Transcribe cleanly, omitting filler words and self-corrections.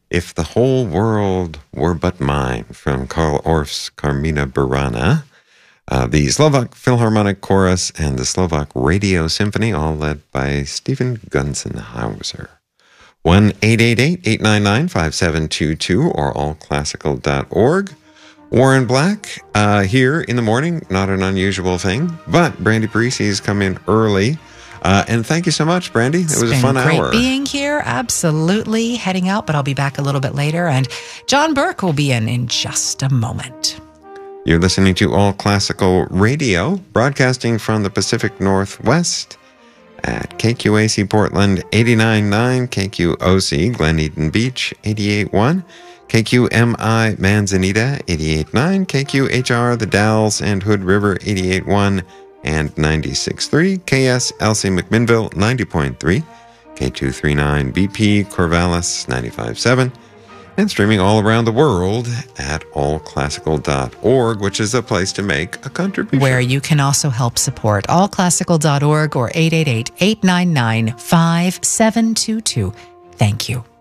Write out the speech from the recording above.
If the Whole World Were But Mine from Karl Orff's Carmina Burana. The Slovak Philharmonic Chorus and the Slovak Radio Symphony, all led by Stephen Gunzenhauser. 1-888-899-5722 or allclassical.org. Warren Black here in the morning, not an unusual thing, but Brandy Parisi's come in early. And thank you so much, Brandy. It was a fun hour. It's been great being here. Absolutely heading out, but I'll be back a little bit later. And John Burke will be in just a moment. You're listening to All Classical Radio, broadcasting from the Pacific Northwest at KQAC Portland 89.9, KQOC Glen Eden Beach 88.1, KQMI Manzanita 88.9, KQHR The Dalles and Hood River 88.1 and 96.3, KSLC McMinnville 90.3, K239 BP Corvallis 95.7, and streaming all around the world at allclassical.org, which is a place to make a contribution. Where you can also help support allclassical.org or 888-899-5722. Thank you.